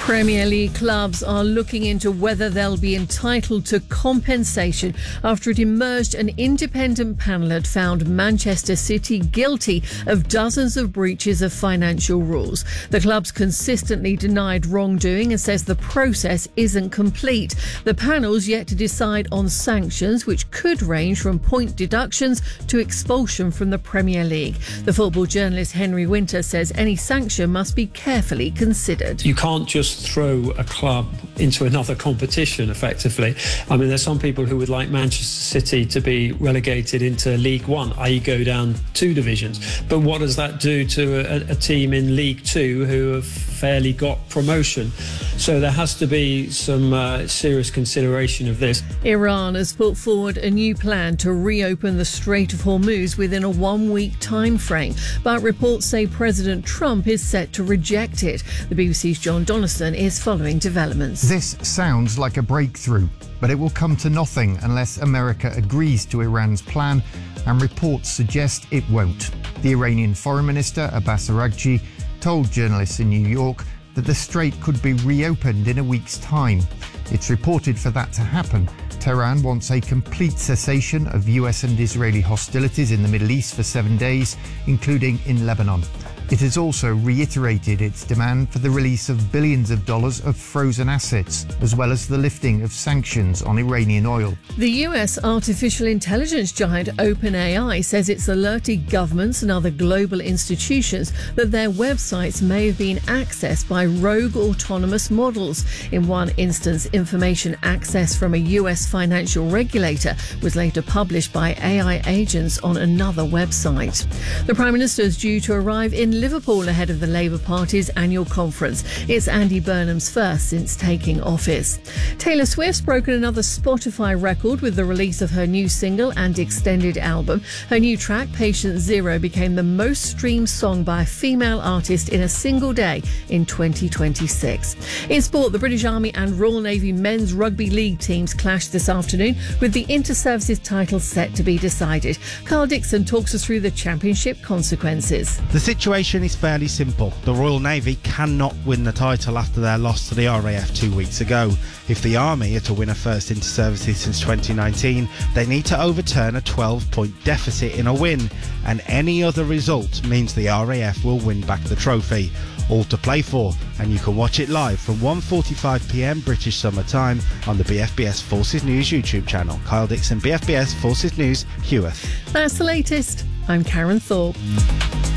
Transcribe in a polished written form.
Premier League clubs are looking into whether they'll be entitled to compensation after it emerged an independent panel had found Manchester City guilty of dozens of breaches of financial rules. The club's consistently denied wrongdoing and says the process isn't complete. The panel's yet to decide on sanctions, which could range from point deductions to expulsion from the Premier League. The football journalist Henry Winter says any sanction must be carefully considered. You can't just throw a club into another competition, effectively. I mean, there's some people who would like Manchester City to be relegated into League One, i.e. go down 2 divisions. But what does that do to a team in League Two who have fairly got promotion? So there has to be some serious consideration of this. Iran has put forward a new plan to reopen the Strait of Hormuz within a 1-week time frame, but reports say President Trump is set to reject it. The BBC's John Donaldson is following developments. This sounds like a breakthrough, but it will come to nothing unless America agrees to Iran's plan, and reports suggest it won't. The Iranian Foreign Minister Abbas Araghchi told journalists in New York that the strait could be reopened in a week's time. It's reported for that to happen, Tehran wants a complete cessation of US and Israeli hostilities in the Middle East for 7 days, including in Lebanon. It has also reiterated its demand for the release of billions of dollars of frozen assets, as well as the lifting of sanctions on Iranian oil. The US artificial intelligence giant OpenAI says it's alerted governments and other global institutions that their websites may have been accessed by rogue autonomous models. In one instance, information accessed from a US financial regulator was later published by AI agents on another website. The Prime Minister is due to arrive in Liverpool ahead of the Labour Party's annual conference. It's Andy Burnham's first since taking office. Taylor Swift's broken another Spotify record with the release of her new single and extended album. Her new track, Patient Zero, became the most streamed song by a female artist in a single day in 2026. In sport, the British Army and Royal Navy men's rugby league teams clashed this afternoon, with the inter-services title set to be decided. Carl Dixon talks us through the championship consequences. The situation is fairly simple. The Royal Navy cannot win the title after their loss to the RAF 2 weeks ago. If the Army are to win a first inter-services since 2019, they need to overturn a 12-point deficit in a win, and any other result means the RAF will win back the trophy. All to play for, and you can watch it live from 1:45 p.m. British Summer Time on the BFBS Forces News YouTube channel. Kyle Dixon, BFBS Forces News, Heworth. That's the latest. I'm Karen Thorpe.